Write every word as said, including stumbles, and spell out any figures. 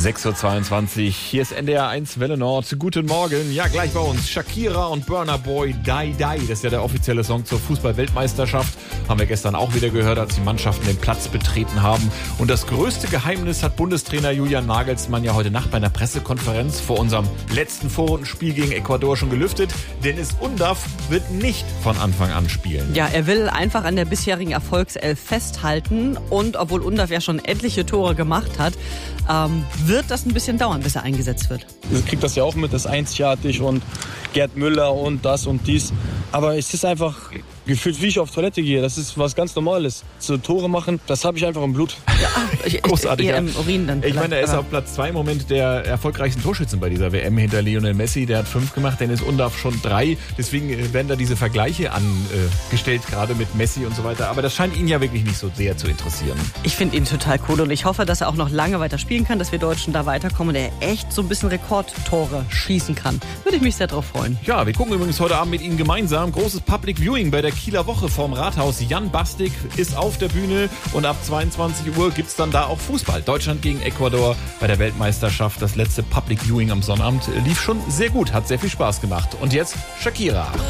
sechs Uhr zweiundzwanzig, hier ist N D R eins Welle Nord. Guten Morgen. Ja, gleich bei uns Shakira und Burna Boy, Die Die. Das ist ja der offizielle Song zur Fußball-Weltmeisterschaft. Haben wir gestern auch wieder gehört, als die Mannschaften den Platz betreten haben. Und das größte Geheimnis hat Bundestrainer Julian Nagelsmann ja heute Nacht bei einer Pressekonferenz vor unserem letzten Vorrundenspiel gegen Ecuador schon gelüftet. Dennis Undaff wird nicht von Anfang an spielen. Ja, er will einfach an der bisherigen Erfolgself festhalten. Und obwohl Undaff ja schon etliche Tore gemacht hat, ähm, wird das ein bisschen dauern, bis er eingesetzt wird. Ich krieg das ja auch mit, das ist einzigartig und Gerd Müller und das und dies. Aber es ist einfach gefühlt, wie ich auf Toilette gehe. Das ist was ganz Normales. So Tore machen, das habe ich einfach im Blut. Ja, ich, großartig. Eher Ja. im Urin dann. Ich meine, er ist auf Platz zwei im Moment der erfolgreichsten Torschützen bei dieser W M hinter Lionel Messi. Der hat fünf gemacht, Dennis Undaff schon drei. Deswegen werden da diese Vergleiche angestellt, gerade mit Messi und so weiter. Aber das scheint ihn ja wirklich nicht so sehr zu interessieren. Ich finde ihn total cool und ich hoffe, dass er auch noch lange weiter spielen kann, dass wir Deutschen da weiterkommen und er echt so ein bisschen Rekordtore schießen kann. Würde ich mich sehr drauf freuen. Ja, wir gucken übrigens heute Abend mit Ihnen gemeinsam. Großes Public Viewing bei der Kieler Woche vorm Rathaus. Jan Bastik ist auf der Bühne und ab zweiundzwanzig Uhr gibt es dann da auch Fußball. Deutschland gegen Ecuador bei der Weltmeisterschaft. Das letzte Public Viewing am Sonnabend lief schon sehr gut, hat sehr viel Spaß gemacht. Und jetzt Shakira.